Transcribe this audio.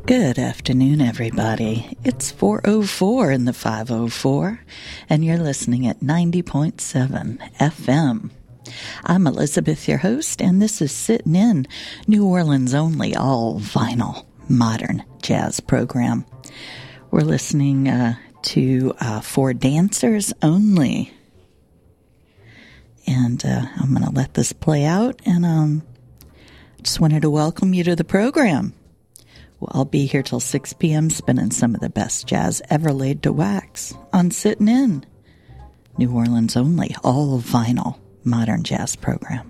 Good afternoon, everybody. It's 4:04 in the 504, and you're listening at 90.7 FM. I'm Elizabeth, your host, and this is Sittin' In, New Orleans' only all-vinyl modern jazz program. We're listening to For Dancers Only. And I'm going to let this play out, and just wanted to welcome you to the program. Well, I'll be here till 6 p.m. spinning some of the best jazz ever laid to wax on Sittin' In, New Orleans' only all-vinyl modern jazz program.